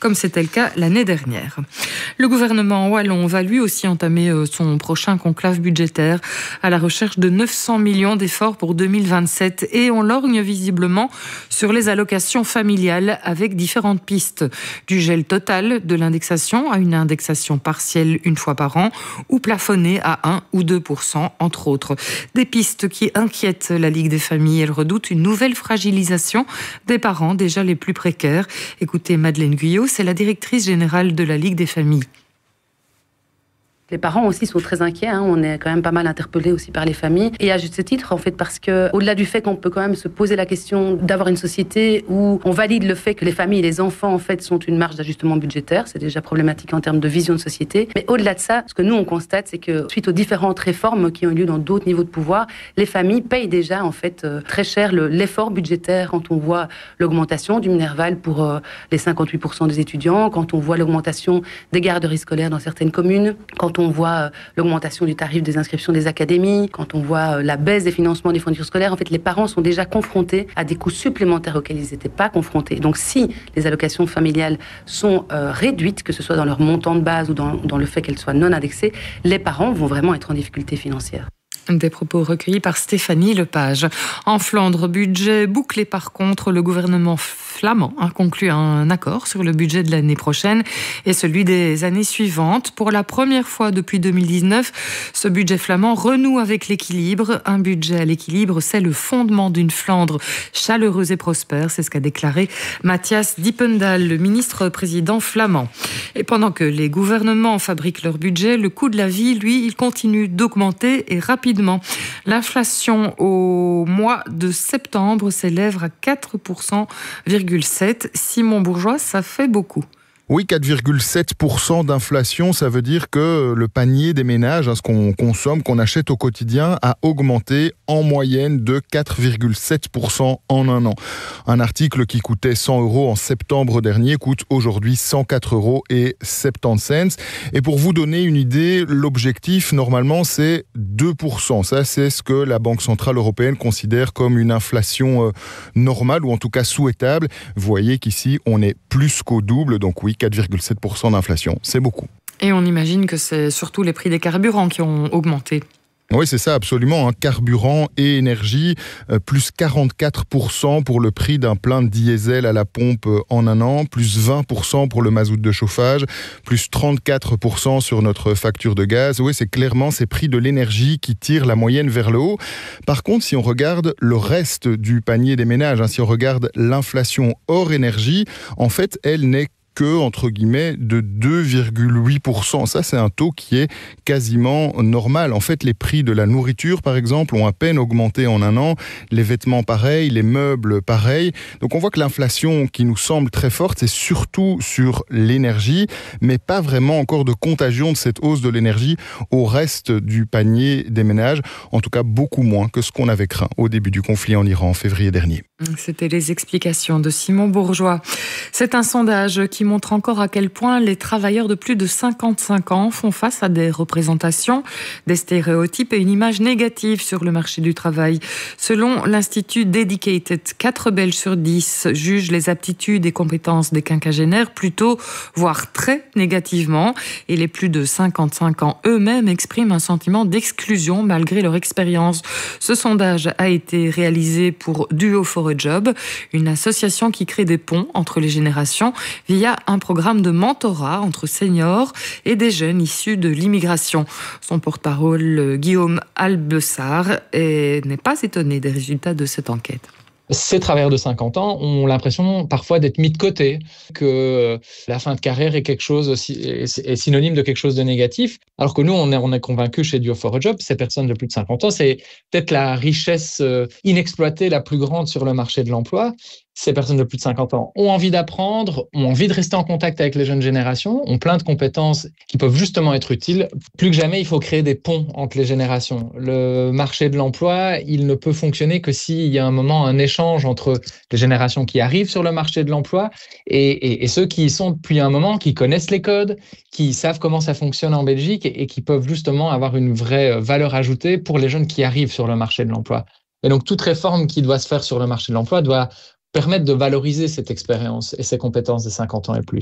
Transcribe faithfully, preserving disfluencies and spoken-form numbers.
comme c'était le cas l'année dernière. Le gouvernement wallon va lui aussi entamer son prochain conclave budgétaire à la recherche de neuf cents millions d'efforts pour deux mille vingt-sept et on lorgne visiblement sur les allocations familiales avec différentes pistes. Du gel total de l'indexation à une indexation partielle une fois par an ou plafonnée à un ou deux pour cent entre autres. Des pistes qui inquiètent la Ligue des familles. Elle redoute une nouvelle fragilisation des parents déjà les plus précaires. Écoutez Madeleine Guyot, c'est la directrice générale de la Ligue des familles. Les parents aussi sont très inquiets, hein. On est quand même pas mal interpellés aussi par les familles. Et à juste titre, en fait, parce que au-delà du fait qu'on peut quand même se poser la question d'avoir une société où on valide le fait que les familles et les enfants, en fait, sont une marge d'ajustement budgétaire, c'est déjà problématique en termes de vision de société. Mais au-delà de ça, ce que nous, on constate, c'est que suite aux différentes réformes qui ont eu lieu dans d'autres niveaux de pouvoir, les familles payent déjà, en fait, euh, très cher le, l'effort budgétaire quand on voit l'augmentation du Minerval pour euh, les cinquante-huit pour cent des étudiants, quand on voit l'augmentation des garderies scolaires dans certaines communes, quand on voit l'augmentation du tarif des inscriptions des académies, quand on voit la baisse des financements des fournitures scolaires, en fait, les parents sont déjà confrontés à des coûts supplémentaires auxquels ils n'étaient pas confrontés. Donc, si les allocations familiales sont euh, réduites, que ce soit dans leur montant de base ou dans, dans le fait qu'elles soient non indexées, les parents vont vraiment être en difficulté financière. Des propos recueillis par Stéphanie Lepage. En Flandre, budget bouclé par contre, le gouvernement flamand a conclu un accord sur le budget de l'année prochaine et celui des années suivantes. Pour la première fois depuis deux mille dix-neuf, ce budget flamand renoue avec l'équilibre. Un budget à l'équilibre, c'est le fondement d'une Flandre chaleureuse et prospère. C'est ce qu'a déclaré Matthias Dippendal, le ministre-président flamand. Et pendant que les gouvernements fabriquent leur budget, le coût de la vie, lui, il continue d'augmenter et rapidement. L'inflation au mois de septembre s'élève à quatre virgule sept pour cent. Simon Bourgeois, ça fait beaucoup. Oui, quatre virgule sept pour cent d'inflation, ça veut dire que le panier des ménages, hein, ce qu'on consomme, qu'on achète au quotidien, a augmenté en moyenne de quatre virgule sept pour cent en un an. Un article qui coûtait cent euros en septembre dernier coûte aujourd'hui cent quatre euros et soixante-dix cents. Et pour vous donner une idée, l'objectif, normalement, c'est deux pour cent. Ça, c'est ce que la Banque Centrale Européenne considère comme une inflation euh, normale, ou en tout cas souhaitable. Vous voyez qu'ici, on est plus qu'au double, donc oui, quatre virgule sept pour cent d'inflation, c'est beaucoup. Et on imagine que c'est surtout les prix des carburants qui ont augmenté. Oui, c'est ça, absolument. Hein. Carburant et énergie, euh, plus quarante-quatre pour cent pour le prix d'un plein de diesel à la pompe euh, en un an, plus vingt pour cent pour le mazout de chauffage, plus trente-quatre pour cent sur notre facture de gaz. Oui, c'est clairement ces prix de l'énergie qui tirent la moyenne vers le haut. Par contre, si on regarde le reste du panier des ménages, hein, si on regarde l'inflation hors énergie, en fait, elle n'est que, entre guillemets, de deux virgule huit pour cent. Ça, c'est un taux qui est quasiment normal. En fait, les prix de la nourriture, par exemple, ont à peine augmenté en un an. Les vêtements, pareil. Les meubles, pareil. Donc, on voit que l'inflation qui nous semble très forte, c'est surtout sur l'énergie, mais pas vraiment encore de contagion de cette hausse de l'énergie au reste du panier des ménages. En tout cas, beaucoup moins que ce qu'on avait craint au début du conflit en Iran en février dernier. C'était les explications de Simon Bourgeois. C'est un sondage qui montre encore à quel point les travailleurs de plus de cinquante-cinq ans font face à des représentations, des stéréotypes et une image négative sur le marché du travail. Selon l'Institut Dedicated, quatre Belges sur dix jugent les aptitudes et compétences des quinquagénaires plutôt, voire très négativement. Et les plus de cinquante-cinq ans eux-mêmes expriment un sentiment d'exclusion malgré leur expérience. Ce sondage a été réalisé pour Duo for a Job, une association qui crée des ponts entre les générations via un programme de mentorat entre seniors et des jeunes issus de l'immigration. Son porte-parole, Guillaume Albessard, n'est pas étonné des résultats de cette enquête. Ces travailleurs de cinquante ans ont l'impression parfois d'être mis de côté, que la fin de carrière est quelque chose aussi, est synonyme de quelque chose de négatif. Alors que nous, on est, on est convaincus chez Duo for a Job, ces personnes de plus de cinquante ans, c'est peut-être la richesse inexploitée la plus grande sur le marché de l'emploi. Ces personnes de plus de cinquante ans ont envie d'apprendre, ont envie de rester en contact avec les jeunes générations, ont plein de compétences qui peuvent justement être utiles. Plus que jamais, il faut créer des ponts entre les générations. Le marché de l'emploi, il ne peut fonctionner que s'il y a un moment, un échange entre les générations qui arrivent sur le marché de l'emploi et, et, et ceux qui y sont depuis un moment, qui connaissent les codes, qui savent comment ça fonctionne en Belgique et, et qui peuvent justement avoir une vraie valeur ajoutée pour les jeunes qui arrivent sur le marché de l'emploi. Et donc, toute réforme qui doit se faire sur le marché de l'emploi doit permettre de valoriser cette expérience et ces compétences des cinquante ans et plus.